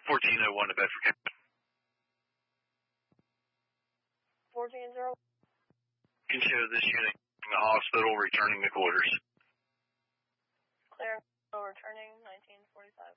1401 to Bedford County. 1401. Can show this unit in the hospital returning to quarters. Clear. Returning 1945.